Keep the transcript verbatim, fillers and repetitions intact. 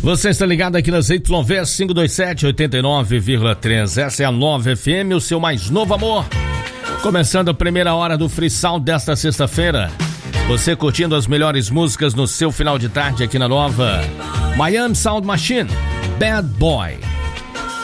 Você está ligado aqui nas Y V quinhentos e vinte e sete, oitenta e nove vírgula três. Essa é a Nova F M, o seu mais novo amor. Começando a primeira hora do Free Sound desta sexta-feira. Você curtindo as melhores músicas no seu final de tarde aqui na Nova. Miami Sound Machine, Bad Boy.